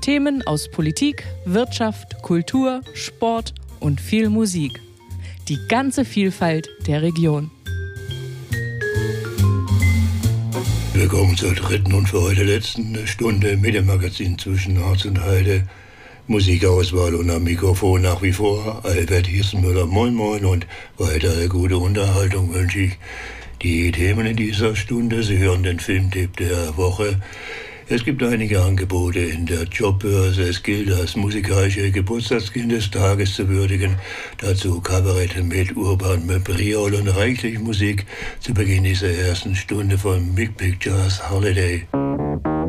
Themen aus Politik, Wirtschaft, Kultur, Sport und viel Musik. Die ganze Vielfalt der Region. Willkommen zur dritten und für heute letzten Stunde im Medienmagazin zwischen Harz und Heide. Musikauswahl und am Mikrofon nach wie vor Albert Hiesenmüller. Moin Moin und weitere gute Unterhaltung wünsche ich. Die Themen in dieser Stunde, Sie hören den Filmtipp der Woche. Es gibt einige Angebote in der Jobbörse. Es gilt, das musikalische Geburtstagskind des Tages zu würdigen. Dazu Kabarett mit Urban Mebriol und reichlich Musik zu Beginn dieser ersten Stunde von Big Pictures Holiday.